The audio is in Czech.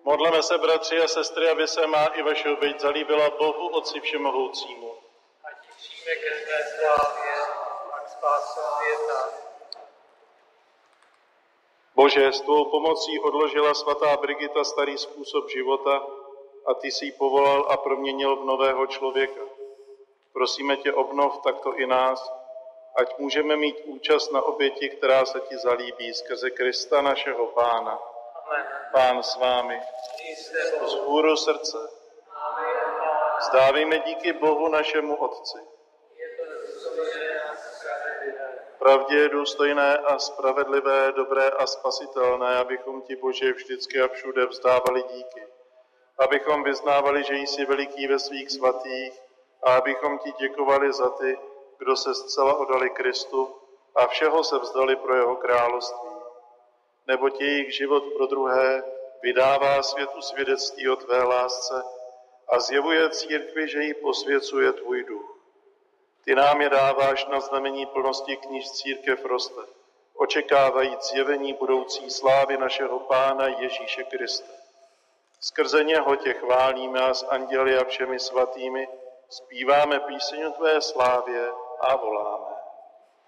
Modleme se, bratři a sestry, aby se má i vaše oběť zalíbila Bohu Otci Všemohoucímu. Ať ji přijme ke své slávě a k spáse světa. Bože, s tvou pomocí odložila svatá Brigita starý způsob života a ty jsi ji povolal a proměnil v nového člověka. Prosíme tě, obnov takto i nás, ať můžeme mít účast na oběti, která se ti zalíbí skrze Krista našeho Pána. Amen. Pán s vámi. Vzhůru srdce. Vzdávejme díky Bohu našemu Otci. Pravdě je důstojné a spravedlivé, dobré a spasitelné, abychom ti, Bože, vždycky a všude vzdávali díky. Abychom vyznávali, že jsi veliký ve svých svatých a abychom ti děkovali za ty, kdo se zcela odali Kristu a všeho se vzdali pro jeho království. Neboť jejich život pro druhé vydává světu svědectví o tvé lásce a zjevuje církvi, že ji posvěcuje tvůj duch. Ty nám je dáváš na znamení plnosti, k níž církev roste, očekávajíc zjevení budoucí slávy našeho Pána Ježíše Krista. Skrze něho tě chválíme a s anděli a všemi svatými zpíváme píseň o tvé slávě a voláme.